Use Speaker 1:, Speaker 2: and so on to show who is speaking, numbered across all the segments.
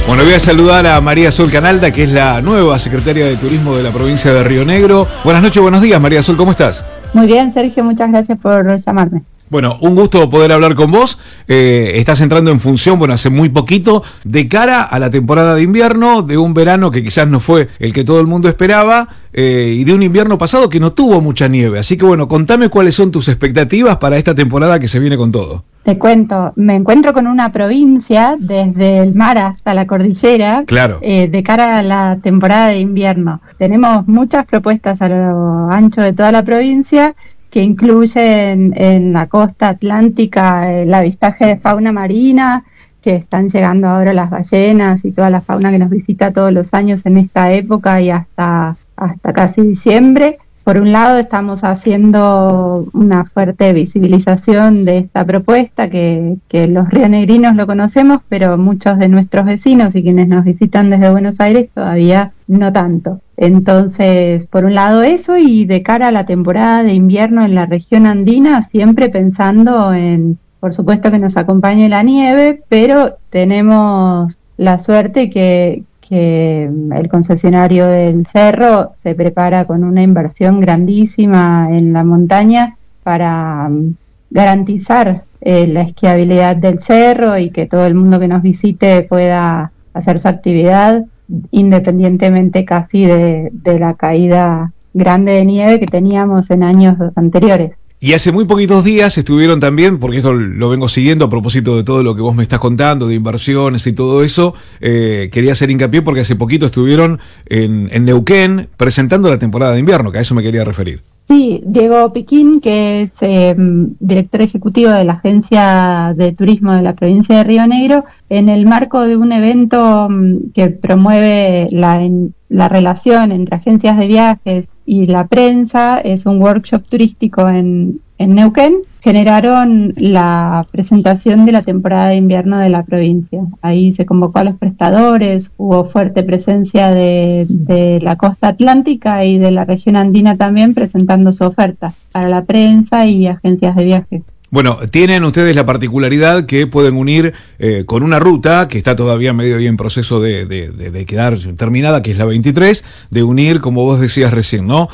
Speaker 1: Bueno, voy a saludar a María Sol Canalda, que es la nueva secretaria de Turismo de la provincia de Río Negro. Buenas noches, buenos días, María Sol, ¿cómo estás?
Speaker 2: Muy bien, Sergio, muchas gracias por llamarme.
Speaker 1: Bueno, un gusto poder hablar con vos. Estás entrando en función, bueno, hace muy poquito, de cara a la temporada de invierno, de un verano que quizás no fue el que todo el mundo esperaba, y de un invierno pasado que no tuvo mucha nieve. Así que bueno, contame cuáles son tus expectativas para esta temporada que se viene con todo.
Speaker 2: Te cuento, me encuentro con una provincia, desde el mar hasta la cordillera,
Speaker 1: Claro.
Speaker 2: De cara a la temporada de invierno. Tenemos muchas propuestas a lo ancho de toda la provincia, que incluyen en la costa atlántica el avistaje de fauna marina, que están llegando ahora las ballenas y toda la fauna que nos visita todos los años en esta época y hasta casi diciembre. Por un lado, estamos haciendo una fuerte visibilización de esta propuesta, que los rionegrinos lo conocemos, pero muchos de nuestros vecinos y quienes nos visitan desde Buenos Aires todavía no tanto. Entonces, por un lado eso, y de cara a la temporada de invierno en la región andina, siempre pensando en, por supuesto, que nos acompañe la nieve, pero tenemos la suerte que el concesionario del Cerro se prepara con una inversión grandísima en la montaña para garantizar la esquiabilidad del cerro y que todo el mundo que nos visite pueda hacer su actividad independientemente casi de la caída grande de nieve que teníamos en años anteriores.
Speaker 1: Y hace muy poquitos días estuvieron también, porque esto lo vengo siguiendo a propósito de todo lo que vos me estás contando, de inversiones y todo eso, quería hacer hincapié porque hace poquito estuvieron en Neuquén presentando la temporada de invierno, que a eso me quería referir.
Speaker 2: Sí, Diego Piquín, que es director ejecutivo de la Agencia de Turismo de la provincia de Río Negro, en el marco de un evento que promueve la relación entre agencias de viajes y la prensa, es un workshop turístico en Neuquén, generaron la presentación de la temporada de invierno de la provincia. Ahí se convocó a los prestadores, hubo fuerte presencia de la costa atlántica y de la región andina también presentando su oferta para la prensa y agencias de viajes.
Speaker 1: Bueno, tienen ustedes la particularidad que pueden unir con una ruta que está todavía medio y en proceso de quedar terminada, que es la 23, de unir, como vos decías recién, ¿no?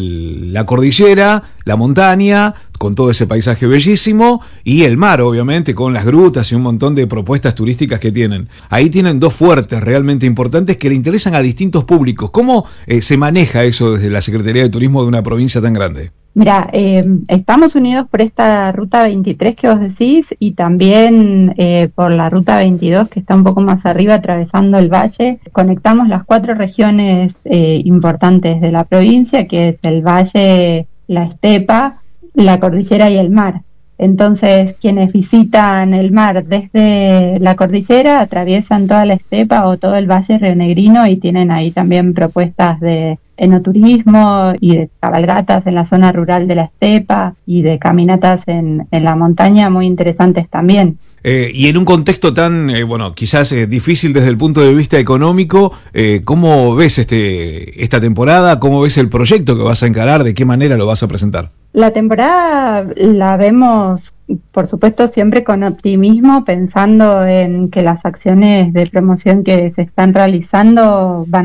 Speaker 1: La cordillera, la montaña, con todo ese paisaje bellísimo, y el mar, obviamente, con las grutas y un montón de propuestas turísticas que tienen. Ahí tienen dos fuertes realmente importantes que le interesan a distintos públicos. ¿Cómo se maneja eso desde la Secretaría de Turismo de una provincia tan grande?
Speaker 2: Mira, estamos unidos por esta ruta 23 que vos decís y también por la ruta 22 que está un poco más arriba atravesando el valle. Conectamos las 4 regiones importantes de la provincia, que es el valle, la estepa, la cordillera y el mar. Entonces, quienes visitan el mar desde la cordillera atraviesan toda la estepa o todo el valle rionegrino y tienen ahí también propuestas de enoturismo y de cabalgatas en la zona rural de la estepa y de caminatas en la montaña muy interesantes también.
Speaker 1: Y en un contexto tan, bueno, quizás difícil desde el punto de vista económico, ¿cómo ves esta temporada? ¿Cómo ves el proyecto que vas a encarar? ¿De qué manera lo vas a presentar?
Speaker 2: La temporada la vemos, por supuesto, siempre con optimismo, pensando en que las acciones de promoción que se están realizando van